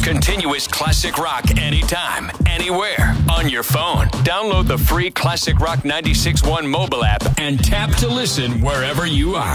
Continuous classic rock anytime, anywhere, on your phone. Download the free Classic Rock 96.1 mobile app and tap to listen wherever you are.